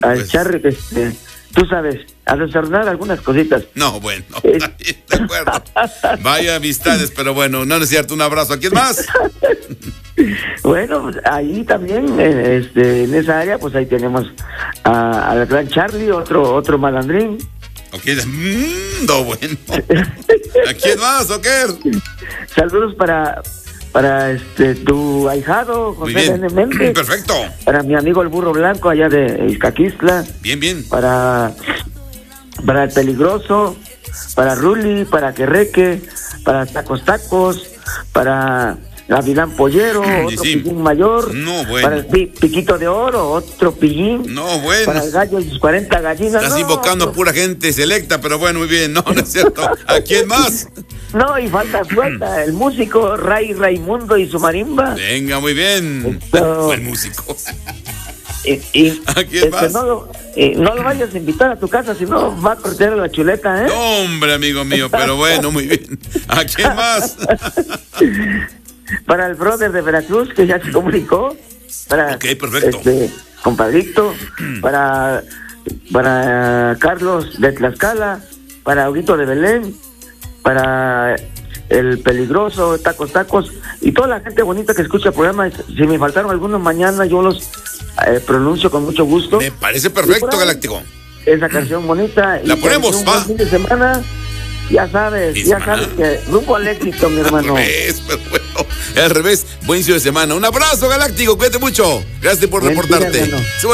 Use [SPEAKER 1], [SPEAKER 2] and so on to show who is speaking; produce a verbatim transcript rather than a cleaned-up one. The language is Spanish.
[SPEAKER 1] al
[SPEAKER 2] Pues-
[SPEAKER 1] Charly, este, tú sabes, a desordenar algunas cositas.
[SPEAKER 2] No, bueno,
[SPEAKER 1] Eh.
[SPEAKER 2] está bien, de acuerdo. Vaya amistades, pero bueno, no, no es cierto. Un abrazo. ¿A quién más?
[SPEAKER 1] Bueno, pues, ahí también, eh, este, en esa área, pues ahí tenemos a- al gran Charly, otro, otro malandrín.
[SPEAKER 2] Ok, mm, no, bueno. ¿A quién más, Oker?
[SPEAKER 1] Saludos para, para este, tu ahijado,
[SPEAKER 2] Muy
[SPEAKER 1] José
[SPEAKER 2] bien.
[SPEAKER 1] N. Méndez.
[SPEAKER 2] Perfecto.
[SPEAKER 1] Para mi amigo el Burro Blanco allá de Izcaquistla.
[SPEAKER 2] Bien, bien.
[SPEAKER 1] Para, para el Peligroso, para Ruli, para Querreque, para Tacos Tacos, para Gavilán Pollero,
[SPEAKER 2] Sí,
[SPEAKER 1] otro
[SPEAKER 2] sí.
[SPEAKER 1] pillín mayor.
[SPEAKER 2] No, bueno.
[SPEAKER 1] Para el pi- Piquito de Oro, otro pillín.
[SPEAKER 2] No, bueno.
[SPEAKER 1] Para el gallo y sus cuarenta gallinas.
[SPEAKER 2] Estás
[SPEAKER 1] no,
[SPEAKER 2] invocando a
[SPEAKER 1] otro-
[SPEAKER 2] pura gente selecta, pero bueno, muy bien. No, no es cierto. ¿A quién más?
[SPEAKER 1] No, y falta, falta el músico Ray Raimundo y su marimba.
[SPEAKER 2] Venga, muy bien.
[SPEAKER 1] Eso.
[SPEAKER 2] Buen músico.
[SPEAKER 1] Y, y,
[SPEAKER 2] ¿A quién
[SPEAKER 1] este,
[SPEAKER 2] más?
[SPEAKER 1] no, lo, eh, no lo vayas a invitar a tu casa, si no va a cortar la chuleta, ¿eh?
[SPEAKER 2] No, hombre, amigo mío, pero bueno, muy bien. ¿A quién más?
[SPEAKER 1] Para el brother de Veracruz, que ya se comunicó. Para,
[SPEAKER 2] Ok, perfecto.
[SPEAKER 1] Este, compadrito. para, para Carlos de Tlaxcala. Para Aurito de Belén. Para el Peligroso, Tacos Tacos. Y toda la gente bonita que escucha el programa. Si me faltaron algunos mañana, yo los eh, pronuncio con mucho gusto.
[SPEAKER 2] Me parece
[SPEAKER 1] Y
[SPEAKER 2] perfecto,
[SPEAKER 1] por ahí,
[SPEAKER 2] Galáctico.
[SPEAKER 1] Esa canción bonita.
[SPEAKER 2] La
[SPEAKER 1] y
[SPEAKER 2] ponemos,
[SPEAKER 1] un
[SPEAKER 2] va.
[SPEAKER 1] buen fin de semana. Ya sabes,
[SPEAKER 2] Fin de
[SPEAKER 1] ya
[SPEAKER 2] semana.
[SPEAKER 1] sabes que rumbo al éxito, mi
[SPEAKER 2] Al
[SPEAKER 1] hermano.
[SPEAKER 2] revés, pero bueno. Al revés, buen inicio de semana. Un abrazo, Galáctico. Cuídate mucho. Gracias por
[SPEAKER 1] Mentira,
[SPEAKER 2] reportarte.
[SPEAKER 1] hermano.